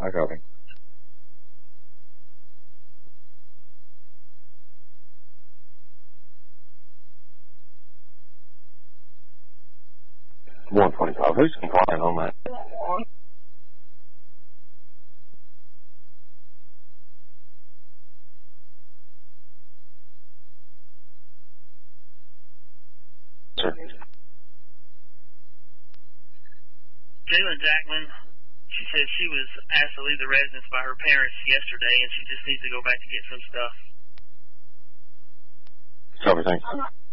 I copy. $125. Who's inquiring on that? Sir. Jalen Jackman, she said she was asked to leave the residence by her parents yesterday, and she just needs to go back to get some stuff. Copy, thanks.